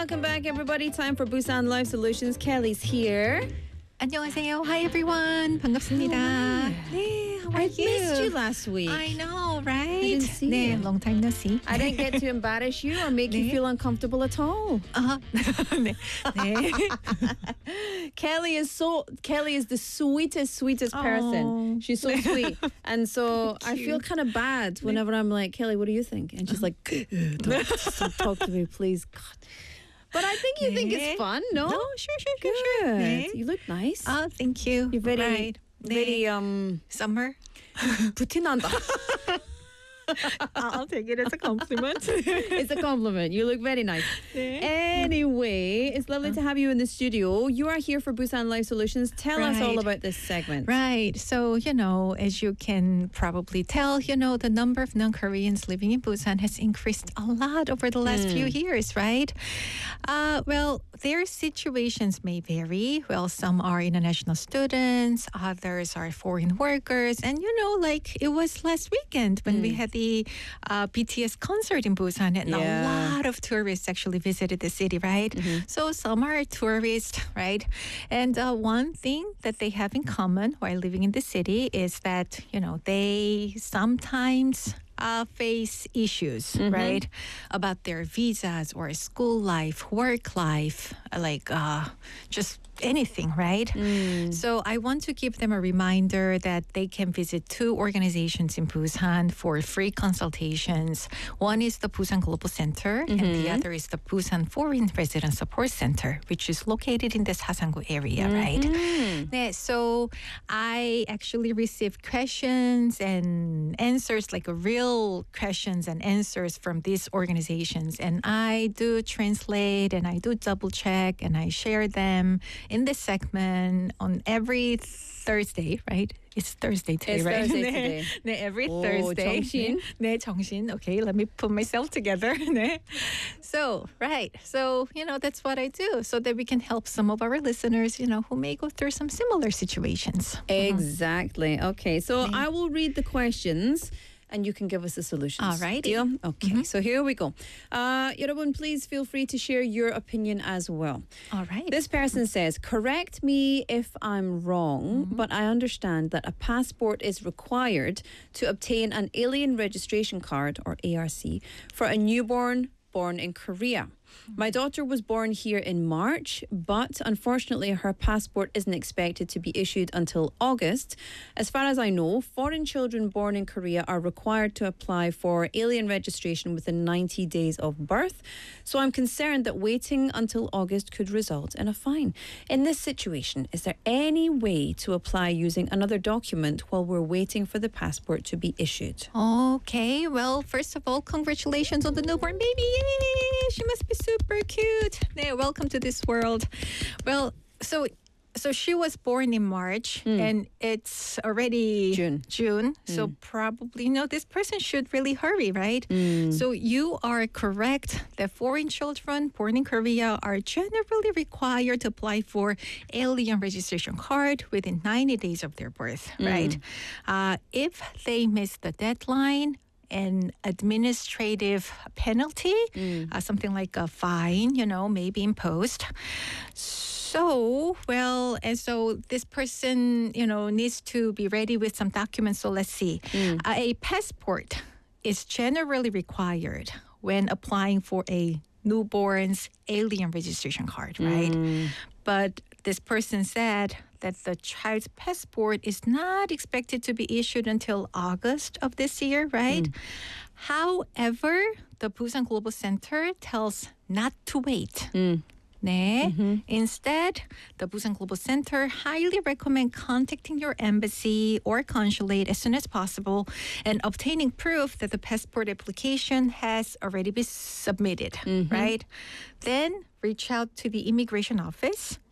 welcome back, everybody. Time for Busan Life Solutions. Kelly's here. 안녕하세요. Hi everyone. 반갑습니다. 네, how are I you? missed you last week. I know, right? didn't see 네, you. long time no see. I didn't get to embarrass you or make you 네. feel uncomfortable at all. 네. 네. Kelly is the sweetest person. She's so sweet. And so I feel kind of bad whenever I'm like, Kelly, what do you think? And she's like, don't talk to me, please. God. But I think you think it's fun, no? No, sure. Good. 네. You look nice. Oh, thank you. You're very, right. very summer. 부티난다. I'll take it as a compliment. It's a compliment. You look very nice. 네. Anyway, it's lovely to have you in the studio. You are here for Busan Life Solutions. Tell us all Right. about this segment. Right. So, as you can probably tell, the number of non-Koreans living in Busan has increased a lot over the last few years, right? Well, their situations may vary. Well, some are international students, others are foreign workers. And, like it was last weekend when we had the BTS concert in Busan, and Yeah. a lot of tourists actually visited the city, right? So some are tourists, right? And one thing that they have in common while living in the city is that, they sometimes face issues, right? About their visas or school life, work life, like just anything, right? So I want to give them a reminder that they can visit two organizations in Busan for free consultations. One is the Busan Global Center, and the other is the Busan Foreign Resident Support Center, which is located in the Sasangu area, right? 네, so I actually received questions and answers, like real questions and answers from these organizations. And I do translate and I do double check and I share them in this segment on every Thursday, right? It's Thursday today, It's right? Thursday 네, today. 네, every Oh, Thursday. 정신. 네, 정신. Okay, let me put myself together. 네. So, right. So, that's what I do so that we can help some of our listeners, who may go through some similar situations. Exactly. Okay, so I will read the questions and you can give us the solutions. All right. Deal? Okay, so here we go. 여러분, please feel free to share your opinion as well. All right. This person says, correct me if I'm wrong, but I understand that a passport is required to obtain an alien registration card, or ARC, for a newborn born in Korea. My daughter was born here in March, but unfortunately her passport isn't expected to be issued until August. As far as I know, foreign children born in Korea are required to apply for alien registration within 90 days of birth. So I'm concerned that waiting until August could result in a fine. In this situation, is there any way to apply using another document while we're waiting for the passport to be issued? Okay, well, first of all, congratulations on the newborn baby. Yay! She must be super cute. 네, welcome to this world. Well, so she was born in March and it's already June. So probably, this person should really hurry, right? So you are correct that foreign children born in Korea are generally required to apply for alien registration card within 90 days of their birth, right? If they miss the deadline, an administrative penalty, something like a fine, may be imposed. So, and so this person, needs to be ready with some documents. So let's see. A passport is generally required when applying for a newborn's alien registration card, right? But this person said that the child's passport is not expected to be issued until August of this year, right? However, the Busan Global Center tells not to wait. 네. Instead, the Busan Global Center highly recommend contacting your embassy or consulate as soon as possible and obtaining proof that the passport application has already been submitted, right? Then reach out to the immigration office